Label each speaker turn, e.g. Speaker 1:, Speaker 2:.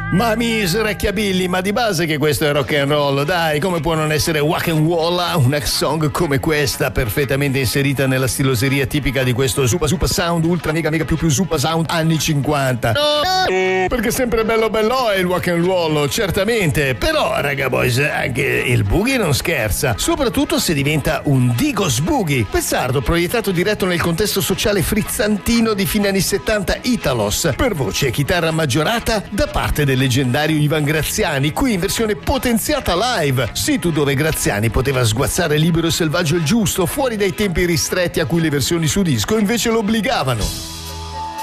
Speaker 1: Ma misera Chiabilli, ma di base che questo è rock and roll, dai, come può non essere Wack and Walla, una song come questa, perfettamente inserita nella stiloseria tipica di questo super sound, ultra mega più super sound anni 50. No, perché sempre bello è il Wack and Roll, certamente, però raga boys, anche il boogie non scherza, soprattutto se diventa un Digos Boogie, pezzardo proiettato diretto nel contesto sociale frizzantino di fine anni 70 Italos, per voce e chitarra maggiorata da parte del leggendario Ivan Graziani, qui in versione potenziata live, situ dove Graziani poteva sguazzare libero e selvaggio il giusto, fuori dai tempi ristretti a cui le versioni su disco invece lo obbligavano.